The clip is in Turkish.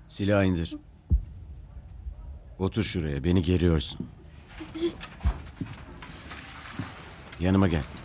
Silahı indir. Otur şuraya, beni geriyorsun. Yanıma gel.